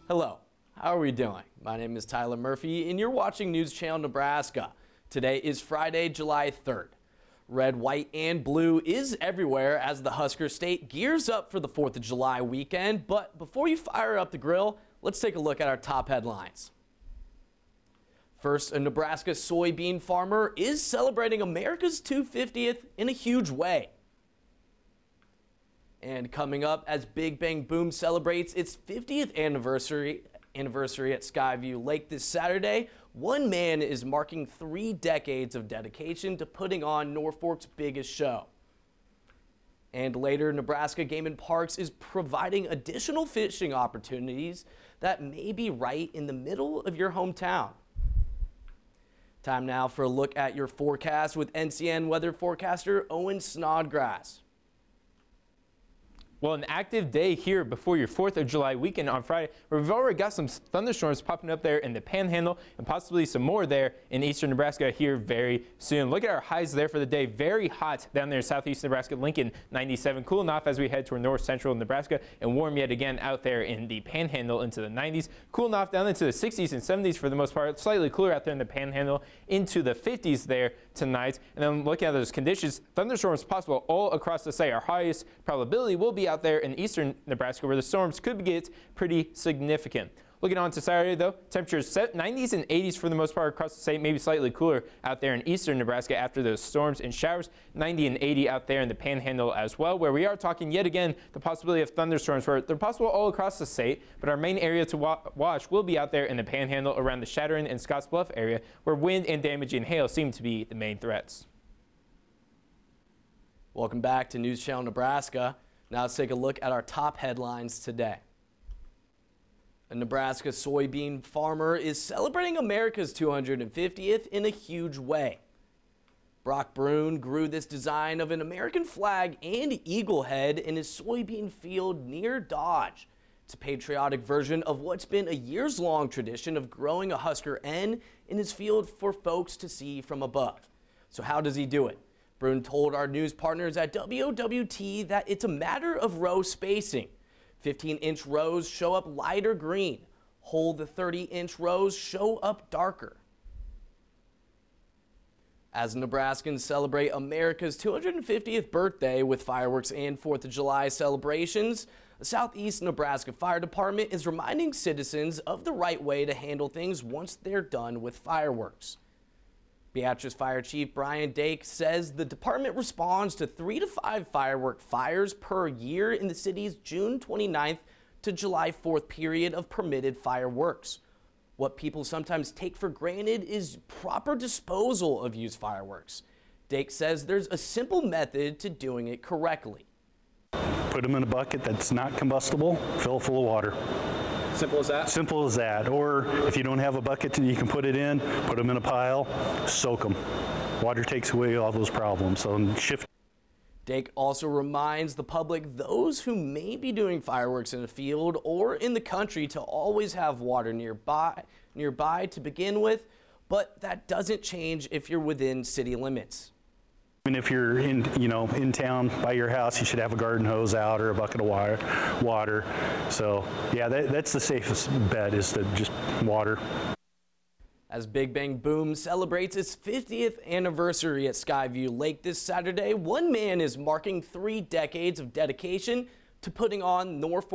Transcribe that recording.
Hello, how are we doing? My name is Tyler Murphy and you're watching News Channel Nebraska. Today is Friday, July 3rd. Red, white, and blue is everywhere as the Husker State gears up for the 4th of July weekend. But before you fire up the grill, let's take a look at our top headlines. First, a Nebraska soybean farmer is celebrating America's 250th in a huge way. And coming up, as Big Bang Boom celebrates its 50th anniversary at Skyview Lake this Saturday, one man is marking 3 decades of dedication to putting on Norfolk's biggest show. And later, Nebraska Game & Parks is providing additional fishing opportunities that may be right in the middle of your hometown. Time now for a look at your forecast with NCN weather forecaster Owen Snodgrass. Well, an active day here before your 4th of July weekend on Friday, where we've already got some thunderstorms popping up there in the Panhandle and possibly some more there in eastern Nebraska here very soon. Look at our highs there for the day. Very hot down there in southeast Nebraska, Lincoln 97. Cooling off as we head toward north central Nebraska, and warm yet again out there in the Panhandle into the 90s. Cooling off down into the 60s and 70s for the most part. Slightly cooler out there in the Panhandle into the 50s there tonight. And then looking at those conditions, thunderstorms possible all across the state. Our highest probability will be out there in eastern Nebraska, where the storms could get pretty significant. Looking on to Saturday, though, temperatures 90s and 80s for the most part across the state, maybe slightly cooler out there in eastern Nebraska after those storms and showers. 90 and 80 out there in the Panhandle as well, where we are talking yet again the possibility of thunderstorms where they're possible all across the state, but our main area to watch will be out there in the Panhandle around the Chadron and Scottsbluff area, where wind and damaging hail seem to be the main threats. Welcome back to News Channel Nebraska. Now let's take a look at our top headlines today. A Nebraska soybean farmer is celebrating America's 250th in a huge way. Brock Brune grew this design of an American flag and eagle head in his soybean field near Dodge. It's a patriotic version of what's been a years-long tradition of growing a Husker N in his field for folks to see from above. So how does he do it? Brune told our news partners at WOWT that it's a matter of row spacing. 15-inch rows show up lighter green. Whole the 30-inch rows show up darker. As Nebraskans celebrate America's 250th birthday with fireworks and 4th of July celebrations, the Southeast Nebraska Fire Department is reminding citizens of the right way to handle things once they're done with fireworks. Beatrice Fire Chief Brian Dake says the department responds to 3 to 5 firework fires per year in the city's June 29th to July 4th period of permitted fireworks. What people sometimes take for granted is proper disposal of used fireworks. Dake says there's a simple method to doing it correctly. Put them in a bucket that's not combustible, fill full of water. Simple as that? Simple as that. Or if you don't have a bucket you can put it in, put them in a pile, soak them. Water takes away all those problems. So shift. Dake also reminds the public, those who may be doing fireworks in a field or in the country, to always have water nearby to begin with, but that doesn't change if you're within city limits. And if you're in town by your house, you should have a garden hose out or a bucket of water. So yeah, that's the safest bet, is to just water. As Big Bang Boom celebrates its 50th anniversary at Skyview Lake this Saturday, one man is marking 3 decades of dedication to putting on Norfolk